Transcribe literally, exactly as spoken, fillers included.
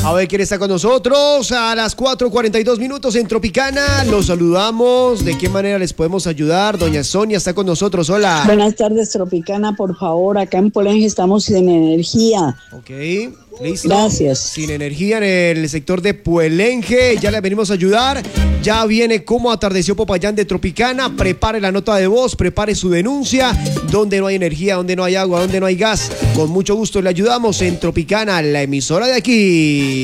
A ver quién está con nosotros a las cuatro cuarenta y dos minutos en Tropicana. Los saludamos. ¿De qué manera les podemos ayudar? Doña Sonia está con nosotros. Hola. Buenas tardes, Tropicana. Por favor, acá en Polenje estamos sin energía. Ok, listo. Gracias. Sin energía en el sector de Puelenje. Ya le venimos a ayudar. Ya viene cómo atardeció Popayán de Tropicana. Prepare la nota de voz, prepare su denuncia. Donde no hay energía, donde no hay agua, donde no hay gas. Con mucho gusto le ayudamos en Tropicana, la emisora de aquí.